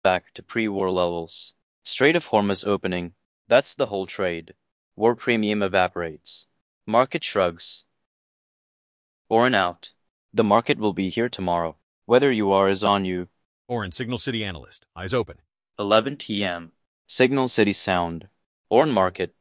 back to pre-war levels. Strait of Hormuz opening. That's the whole trade. War premium evaporates. Market shrugs. Orin out. The market will be here tomorrow. Whether you are is on you. Orin, Signal City analyst. Eyes open. 11 p.m. Signal City sound. Orin market.